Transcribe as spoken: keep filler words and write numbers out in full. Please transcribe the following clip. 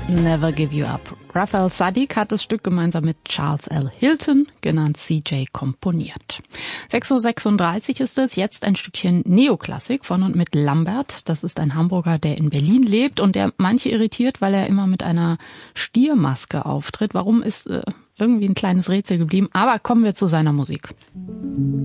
Never Give You Up. Raphael Saadiq hat das Stück gemeinsam mit Charles L. Hilton, genannt C J, komponiert. sechs Uhr sechsunddreißig ist es, jetzt ein Stückchen Neoklassik von und mit Lambert. Das ist ein Hamburger, der in Berlin lebt und der manche irritiert, weil er immer mit einer Stiermaske auftritt. Warum, ist äh, irgendwie ein kleines Rätsel geblieben, aber kommen wir zu seiner Musik.